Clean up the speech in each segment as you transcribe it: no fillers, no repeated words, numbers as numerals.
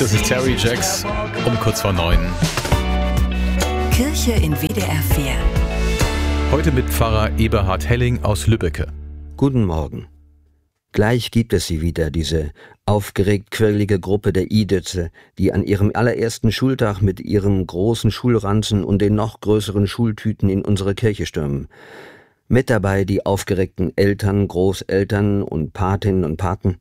Das ist Terry Jacks um kurz vor 9. Kirche in WDR 4. Heute mit Pfarrer Eberhard Helling aus Lübbecke. Guten Morgen. Gleich gibt es sie wieder, diese aufgeregt quirlige Gruppe der Idütze, die an ihrem allerersten Schultag mit ihren großen Schulranzen und den noch größeren Schultüten in unsere Kirche stürmen. Mit dabei die aufgeregten Eltern, Großeltern und Patinnen und Paten.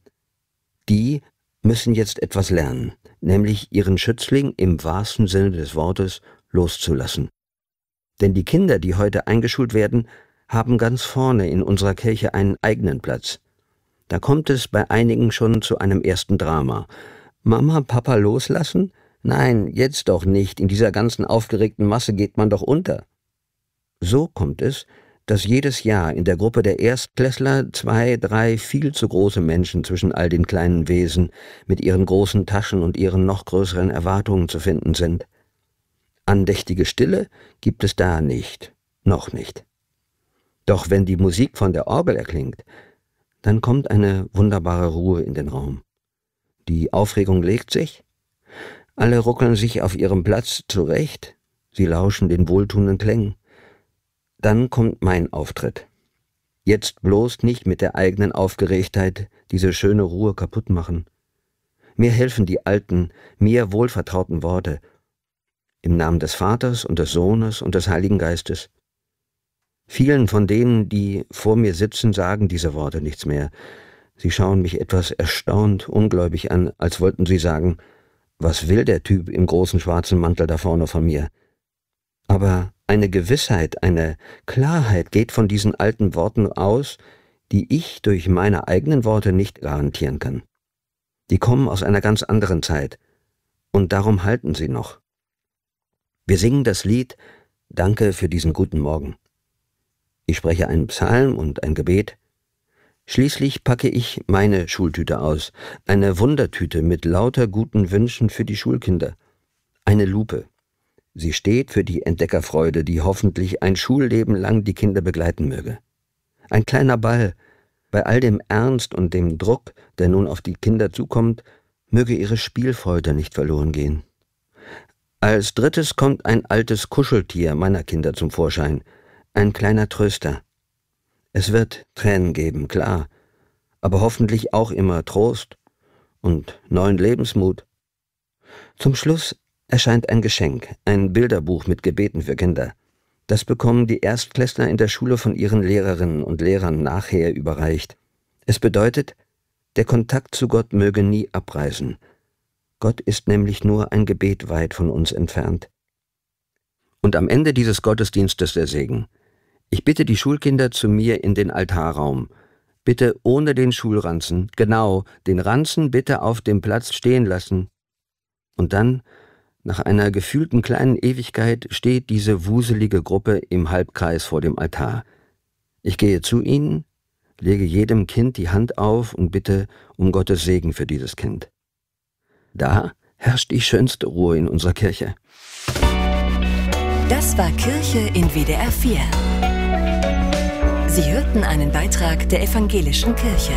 Die müssen jetzt etwas lernen, nämlich ihren Schützling im wahrsten Sinne des Wortes loszulassen. Denn die Kinder, die heute eingeschult werden, haben ganz vorne in unserer Kirche einen eigenen Platz. Da kommt es bei einigen schon zu einem ersten Drama. Mama, Papa loslassen? Nein, jetzt doch nicht, in dieser ganzen aufgeregten Masse geht man doch unter. So kommt es, dass jedes Jahr in der Gruppe der Erstklässler 2, 3 viel zu große Menschen zwischen all den kleinen Wesen mit ihren großen Taschen und ihren noch größeren Erwartungen zu finden sind. Andächtige Stille gibt es da nicht, noch nicht. Doch wenn die Musik von der Orgel erklingt, dann kommt eine wunderbare Ruhe in den Raum. Die Aufregung legt sich, alle ruckeln sich auf ihrem Platz zurecht, sie lauschen den wohltuenden Klängen. Dann kommt mein Auftritt. Jetzt bloß nicht mit der eigenen Aufgeregtheit diese schöne Ruhe kaputt machen. Mir helfen die alten, mir wohlvertrauten Worte. Im Namen des Vaters und des Sohnes und des Heiligen Geistes. Vielen von denen, die vor mir sitzen, sagen diese Worte nichts mehr. Sie schauen mich etwas erstaunt, ungläubig an, als wollten sie sagen, was will der Typ im großen schwarzen Mantel da vorne von mir? Aber eine Gewissheit, eine Klarheit geht von diesen alten Worten aus, die ich durch meine eigenen Worte nicht garantieren kann. Die kommen aus einer ganz anderen Zeit, und darum halten sie noch. Wir singen das Lied »Danke für diesen guten Morgen«. Ich spreche einen Psalm und ein Gebet. Schließlich packe ich meine Schultüte aus, eine Wundertüte mit lauter guten Wünschen für die Schulkinder. Eine Lupe. Sie steht für die Entdeckerfreude, die hoffentlich ein Schulleben lang die Kinder begleiten möge. Ein kleiner Ball. Bei all dem Ernst und dem Druck, der nun auf die Kinder zukommt, möge ihre Spielfreude nicht verloren gehen. Als drittes kommt ein altes Kuscheltier meiner Kinder zum Vorschein, ein kleiner Tröster. Es wird Tränen geben, klar, aber hoffentlich auch immer Trost und neuen Lebensmut. Zum Schluss erscheint ein Geschenk, ein Bilderbuch mit Gebeten für Kinder. Das bekommen die Erstklässler in der Schule von ihren Lehrerinnen und Lehrern nachher überreicht. Es bedeutet, der Kontakt zu Gott möge nie abreißen. Gott ist nämlich nur ein Gebet weit von uns entfernt. Und am Ende dieses Gottesdienstes der Segen. Ich bitte die Schulkinder zu mir in den Altarraum. Bitte ohne den Schulranzen, genau, den Ranzen bitte auf dem Platz stehen lassen. Und dann, nach einer gefühlten kleinen Ewigkeit, steht diese wuselige Gruppe im Halbkreis vor dem Altar. Ich gehe zu ihnen, lege jedem Kind die Hand auf und bitte um Gottes Segen für dieses Kind. Da herrscht die schönste Ruhe in unserer Kirche. Das war Kirche in WDR 4. Sie hörten einen Beitrag der Evangelischen Kirche.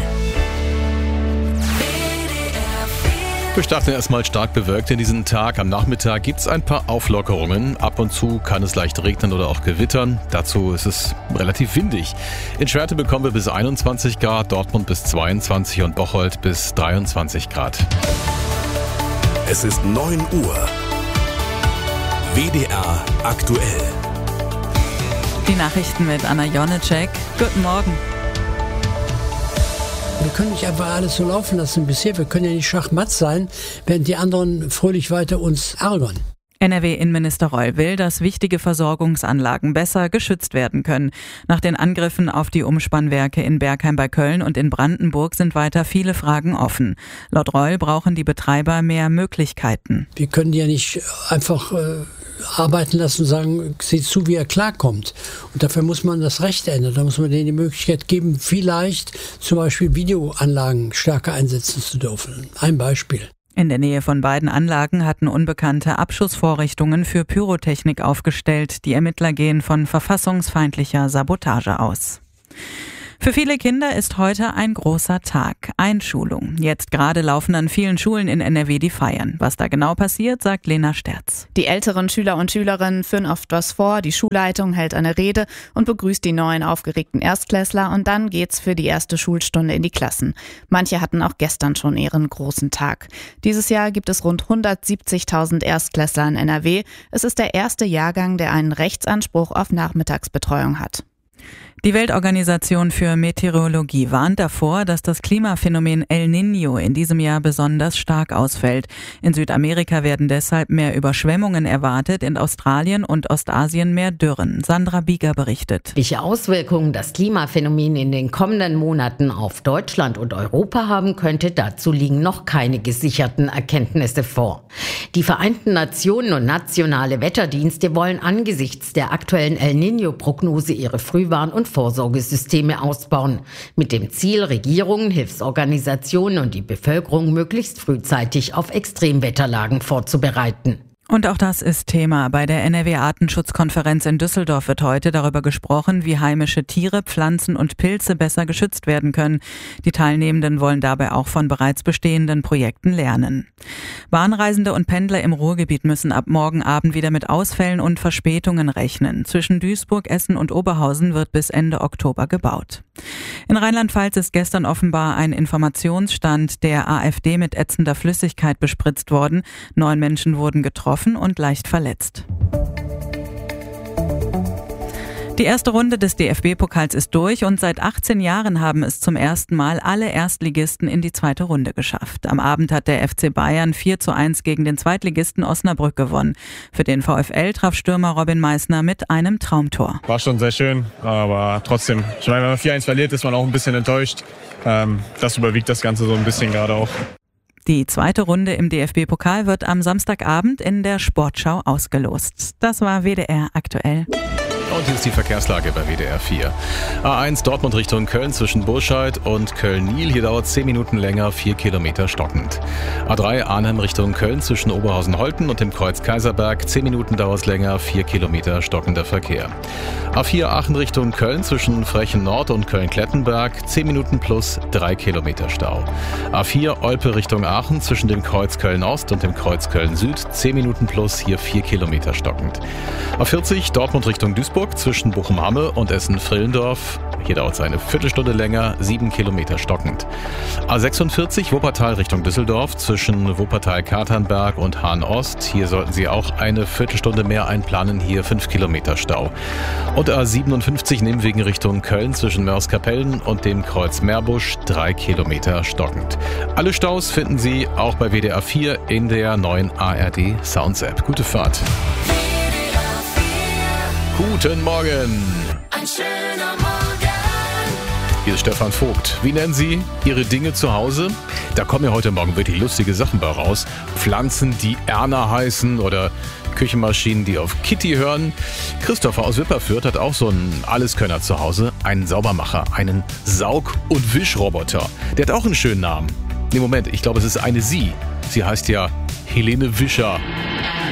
Wir starten erstmal stark bewölkt in diesen Tag. Am Nachmittag gibt es ein paar Auflockerungen. Ab und zu kann es leicht regnen oder auch gewittern. Dazu ist es relativ windig. In Schwerte bekommen wir bis 21 Grad, Dortmund bis 22 und Bocholt bis 23 Grad. Es ist 9 Uhr. WDR aktuell. Die Nachrichten mit Anna Jonecek. Guten Morgen. Wir können nicht einfach alles so laufen lassen bisher. Wir können ja nicht schachmatt sein, während die anderen fröhlich weiter uns ärgern. NRW-Innenminister Reul will, dass wichtige Versorgungsanlagen besser geschützt werden können. Nach den Angriffen auf die Umspannwerke in Bergheim bei Köln und in Brandenburg sind weiter viele Fragen offen. Laut Reul brauchen die Betreiber mehr Möglichkeiten. Wir können die ja nicht einfach arbeiten lassen und sagen, seht zu, wie er klarkommt. Und dafür muss man das Recht ändern. Da muss man denen die Möglichkeit geben, vielleicht zum Beispiel Videoanlagen stärker einsetzen zu dürfen. Ein Beispiel. In der Nähe von beiden Anlagen hatten Unbekannte Abschussvorrichtungen für Pyrotechnik aufgestellt. Die Ermittler gehen von verfassungsfeindlicher Sabotage aus. Für viele Kinder ist heute ein großer Tag, Einschulung. Jetzt gerade laufen an vielen Schulen in NRW die Feiern. Was da genau passiert, sagt Lena Sterz. Die älteren Schüler und Schülerinnen führen oft was vor, die Schulleitung hält eine Rede und begrüßt die neuen aufgeregten Erstklässler und dann geht's für die erste Schulstunde in die Klassen. Manche hatten auch gestern schon ihren großen Tag. Dieses Jahr gibt es rund 170.000 Erstklässler in NRW. Es ist der erste Jahrgang, der einen Rechtsanspruch auf Nachmittagsbetreuung hat. Die Weltorganisation für Meteorologie warnt davor, dass das Klimaphänomen El Niño in diesem Jahr besonders stark ausfällt. In Südamerika werden deshalb mehr Überschwemmungen erwartet, in Australien und Ostasien mehr Dürren. Sandra Bieger berichtet. Welche Auswirkungen das Klimaphänomen in den kommenden Monaten auf Deutschland und Europa haben könnte, dazu liegen noch keine gesicherten Erkenntnisse vor. Die Vereinten Nationen und nationale Wetterdienste wollen angesichts der aktuellen El Niño-Prognose ihre Frühwarn- und Vorsorgesysteme ausbauen, mit dem Ziel, Regierungen, Hilfsorganisationen und die Bevölkerung möglichst frühzeitig auf Extremwetterlagen vorzubereiten. Und auch das ist Thema. Bei der NRW-Artenschutzkonferenz in Düsseldorf wird heute darüber gesprochen, wie heimische Tiere, Pflanzen und Pilze besser geschützt werden können. Die Teilnehmenden wollen dabei auch von bereits bestehenden Projekten lernen. Bahnreisende und Pendler im Ruhrgebiet müssen ab morgen Abend wieder mit Ausfällen und Verspätungen rechnen. Zwischen Duisburg, Essen und Oberhausen wird bis Ende Oktober gebaut. In Rheinland-Pfalz ist gestern offenbar ein Informationsstand der AfD mit ätzender Flüssigkeit bespritzt worden. 9 Menschen wurden getroffen und leicht verletzt. Die erste Runde des DFB-Pokals ist durch und seit 18 Jahren haben es zum ersten Mal alle Erstligisten in die zweite Runde geschafft. Am Abend hat der FC Bayern 4:1 gegen den Zweitligisten Osnabrück gewonnen. Für den VfL traf Stürmer Robin Meissner mit einem Traumtor. War schon sehr schön, aber trotzdem, ich meine, wenn man 4:1 verliert, ist man auch ein bisschen enttäuscht. Das überwiegt das Ganze so ein bisschen gerade auch. Die zweite Runde im DFB-Pokal wird am Samstagabend in der Sportschau ausgelost. Das war WDR aktuell. Und hier ist die Verkehrslage bei WDR 4. A1 Dortmund Richtung Köln zwischen Burscheid und Köln-Niel. Hier dauert 10 Minuten länger, 4 Kilometer stockend. A3 Arnhem Richtung Köln zwischen Oberhausen-Holten und dem Kreuz Kaiserberg. 10 Minuten dauert es länger, 4 Kilometer stockender Verkehr. A4 Aachen Richtung Köln zwischen Frechen Nord und Köln-Klettenberg. 10 Minuten plus 3 Kilometer Stau. A4 Olpe Richtung Aachen zwischen dem Kreuz Köln-Ost und dem Kreuz Köln-Süd. 10 Minuten plus, hier 4 Kilometer stockend. A40 Dortmund Richtung Duisburg zwischen Bochum-Hamme und Essen-Frillendorf. Hier dauert es eine Viertelstunde länger, 7 Kilometer stockend. A46 Wuppertal Richtung Düsseldorf zwischen Wuppertal-Katernberg und Hahn-Ost. Hier sollten Sie auch eine Viertelstunde mehr einplanen, hier 5 Kilometer Stau. Und A57 Nimwegen Richtung Köln zwischen Mörs-Kapellen und dem Kreuz Meerbusch, 3 Kilometer stockend. Alle Staus finden Sie auch bei WDR 4 in der neuen ARD Sounds App. Gute Fahrt. Guten Morgen. Ein schöner Morgen. Hier ist Stefan Vogt. Wie nennen Sie Ihre Dinge zu Hause? Da kommen ja heute Morgen wirklich lustige Sachen bei raus. Pflanzen, die Erna heißen oder Küchenmaschinen, die auf Kitty hören. Christopher aus Wipperfürth hat auch so einen Alleskönner zu Hause. Einen Saubermacher, einen Saug- und Wischroboter. Der hat auch einen schönen Namen. Nee, Moment, ich glaube, es ist eine Sie. Sie heißt ja Helene Wischer.